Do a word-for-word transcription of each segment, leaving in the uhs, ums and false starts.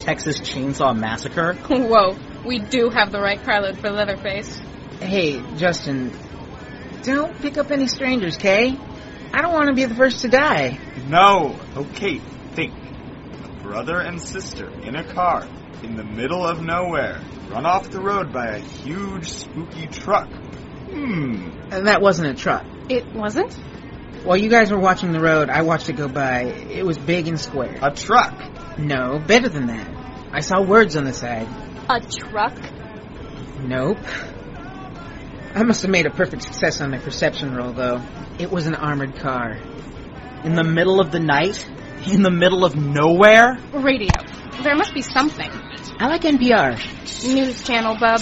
Texas Chainsaw Massacre. Whoa, we do have the right carload for Leatherface. Hey, Justin, don't pick up any strangers, Kay? I don't want to be the first to die. No. Okay, think. A brother and sister in a car in the middle of nowhere, run off the road by a huge spooky truck. Hmm. And that wasn't a truck. It wasn't? While you guys were watching the road, I watched it go by. It was big and square. A truck. No, better than that. I saw words on the side. A truck? Nope. I must have made a perfect success on my perception roll, though. It was an armored car. In the middle of the night? In the middle of nowhere? Radio. There must be something. I like N P R. News channel, bub.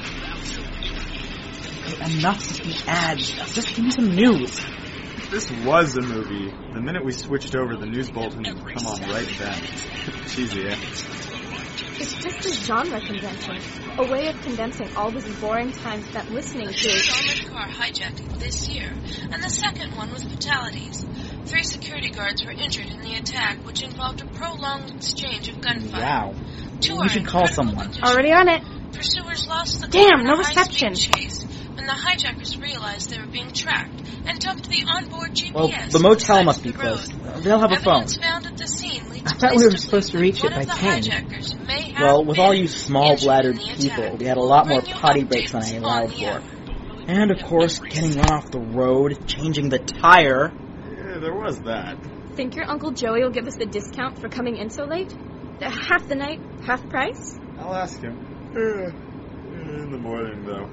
Okay, enough of the ads. Just give me some news. This was a movie. The minute we switched over, the news bulletin would come on right then. Cheesy, eh? It's just a genre convention. A way of condensing all this boring time spent listening to... Armored car hijacked this year, and the second one with fatalities. Three security guards were injured in the attack, which involved a prolonged exchange of gunfire. Wow. Two We should call someone. Condition. Already on it. Pursuers lost the Damn, car in no a high-speed reception. chase when the hijackers realized they were being tracked and dumped the onboard G P S. Well, the motel on must the be road. closed. They'll have a phone. Evidence found at the scene leads I thought we were police to supposed to believe reach it one of by the ten. hijackers may have Well, with been all you small-bladdered injured in the people, attack. we had a lot more Bring you potty breaks than I updates allowed on the for. app. And, of course, getting run off the road, changing the tire. Yeah, there was that. Think your Uncle Joey will give us a discount for coming in so late? Uh, half the night, half price? I'll ask him. Uh, in the morning, though.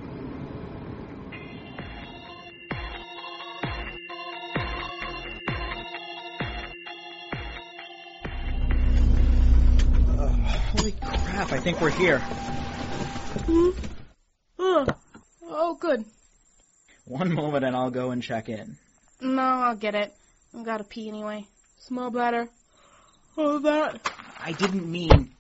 Uh, holy crap, I think we're here. Oh, oh, good. One moment and I'll go and check in. No, I'll get it. I've got to pee anyway. Small bladder. Oh, that. I didn't mean